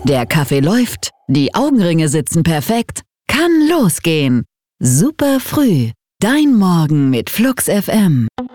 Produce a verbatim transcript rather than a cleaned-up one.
Der Kaffee läuft, die Augenringe sitzen perfekt. Kann losgehen. Super früh. Dein Morgen mit Flux F M.